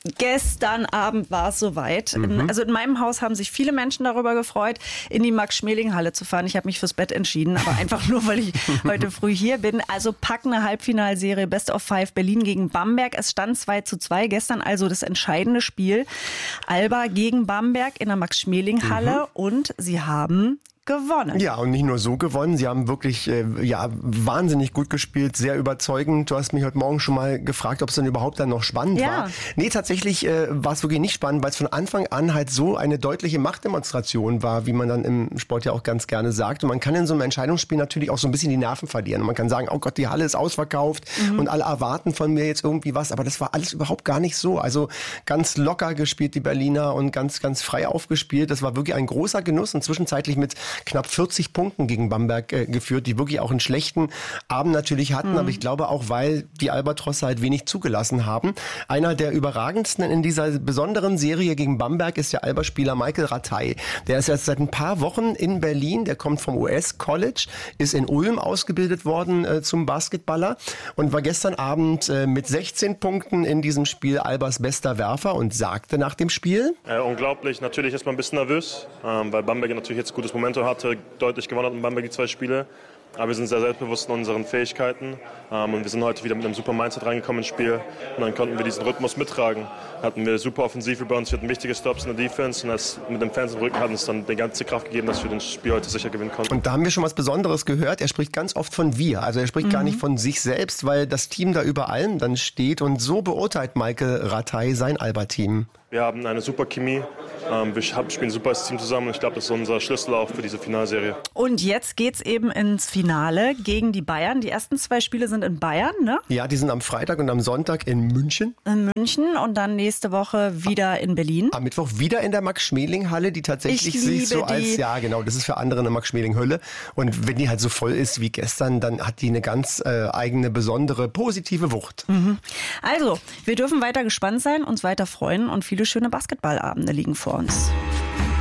Gestern Abend war es soweit. Also in meinem Haus haben sich viele Menschen darüber gefreut, in die Max-Schmeling-Halle zu fahren. Ich habe mich fürs Bett entschieden, aber einfach nur, weil ich heute früh hier bin. Also packende Halbfinalserie Best of 5 Berlin gegen Bamberg. Es stand 2:2. Gestern also das entscheidende Spiel. Alba gegen Bamberg in der Max-Schmeling-Halle und sie haben gewonnen. Ja, und nicht nur so gewonnen, sie haben wirklich wahnsinnig gut gespielt, sehr überzeugend. Du hast mich heute Morgen schon mal gefragt, ob es dann überhaupt dann noch spannend war. Nee, tatsächlich war es wirklich nicht spannend, weil es von Anfang an halt so eine deutliche Machtdemonstration war, wie man dann im Sport ja auch ganz gerne sagt. Und man kann in so einem Entscheidungsspiel natürlich auch so ein bisschen die Nerven verlieren. Und man kann sagen, oh Gott, die Halle ist ausverkauft und alle erwarten von mir jetzt irgendwie was. Aber das war alles überhaupt gar nicht so. Also ganz locker gespielt, die Berliner, und ganz, ganz frei aufgespielt. Das war wirklich ein großer Genuss und zwischenzeitlich mit knapp 40 Punkten gegen Bamberg geführt, die wirklich auch einen schlechten Abend natürlich hatten, aber ich glaube auch, weil die Albatrosse halt wenig zugelassen haben. Einer der überragendsten in dieser besonderen Serie gegen Bamberg ist der Alba-Spieler Michael Rataj. Der ist jetzt seit ein paar Wochen in Berlin, der kommt vom US-College, ist in Ulm ausgebildet worden zum Basketballer und war gestern Abend mit 16 Punkten in diesem Spiel Albas bester Werfer und sagte nach dem Spiel: Unglaublich, natürlich ist man ein bisschen nervös, weil Bamberg natürlich jetzt ein gutes Momentum hatte, deutlich gewonnen hat in Bamberg die 2 Spiele. Aber wir sind sehr selbstbewusst in unseren Fähigkeiten und wir sind heute wieder mit einem super Mindset reingekommen ins Spiel und dann konnten wir diesen Rhythmus mittragen. Hatten wir super Offensiv-Rebounds, wir hatten wichtige Stops in der Defense und das mit dem Fans im Rücken hat uns dann die ganze Kraft gegeben, dass wir das Spiel heute sicher gewinnen konnten. Und da haben wir schon was Besonderes gehört. Er spricht ganz oft von wir, also er spricht gar nicht von sich selbst, weil das Team da über allem dann steht und so beurteilt Michael Rataj sein Alba-Team. Wir haben eine super Chemie, wir spielen super als Team zusammen und ich glaube, das ist unser Schlüssel auch für diese Finalserie. Und jetzt geht's eben ins Finale gegen die Bayern. Die ersten 2 Spiele sind in Bayern, ne? Ja, die sind am Freitag und am Sonntag in München. In München und dann nächste Woche wieder in Berlin. Am Mittwoch wieder in der Max-Schmeling-Halle, die tatsächlich sich so als, ja genau, das ist für andere eine Max-Schmeling-Hölle. Und wenn die halt so voll ist wie gestern, dann hat die eine ganz eigene, besondere, positive Wucht. Also, wir dürfen weiter gespannt sein, uns weiter freuen und viele schöne Basketballabende liegen vor uns.